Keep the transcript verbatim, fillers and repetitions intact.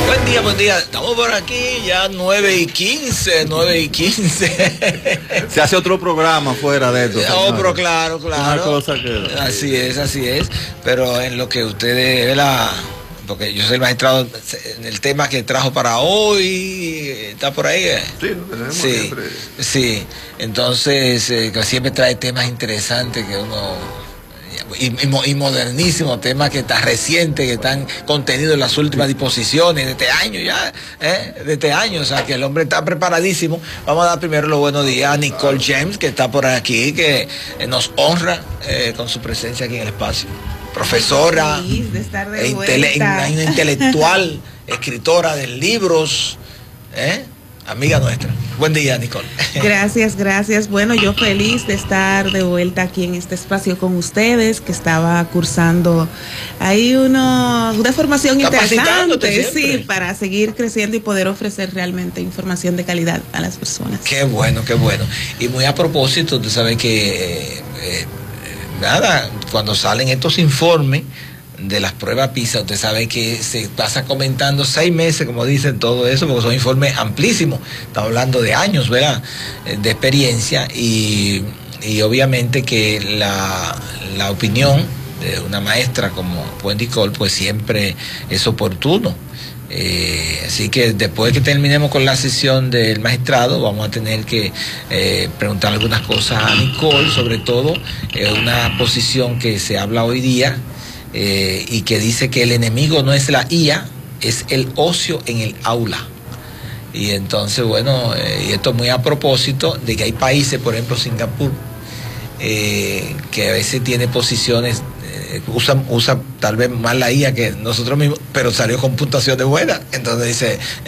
Buen día, buen día. Estamos por aquí ya nueve y quince, nueve y quince. Se hace otro programa fuera de esto. Oh, pero claro, claro. Una cosa que... Así es, así es. Pero en lo que ustedes, la, porque yo soy el magistrado, en el tema que trajo para hoy, está por ahí. ¿eh? Sí, lo tenemos sí, siempre. Sí, entonces eh, que siempre trae temas interesantes que uno... Y, y, y modernísimos temas que están recientes, que están contenidos en las últimas disposiciones de este año ya, ¿eh? de este año, o sea que el hombre está preparadísimo. Vamos a dar primero los buenos días a Nicole James, que está por aquí, que eh, nos honra eh, con su presencia aquí en el espacio. Profesora, feliz de estar de e intele una intelectual, escritora de libros, ¿eh? Amiga nuestra. Buen día, Nicole. Gracias, gracias. Bueno, yo feliz de estar de vuelta aquí en este espacio con ustedes, que estaba cursando ahí uno, una formación interesante, sí, para seguir creciendo y poder ofrecer realmente información de calidad a las personas. Qué bueno, qué bueno. Y muy a propósito, tú sabes que, eh, eh, nada, cuando salen estos informes de las pruebas PISA, usted sabe que se pasa comentando seis meses, como dicen, todo eso, porque son informes amplísimos, estamos hablando de años, ¿verdad?, de experiencia, y, y obviamente que la, la opinión de una maestra como pues Nicole, pues siempre es oportuno. Eh, así que después que terminemos con la sesión del magistrado, vamos a tener que eh, preguntar algunas cosas a Nicole, sobre todo eh, una posición que se habla hoy día, Eh, y que dice que el enemigo no es la I A, es el ocio en el aula. Y entonces, bueno, eh, y esto muy a propósito de que hay países, por ejemplo Singapur, eh, que a veces tiene posiciones, eh, usa, usa tal vez más la I A que nosotros mismos, pero salió con puntuaciones buenas. Entonces dice...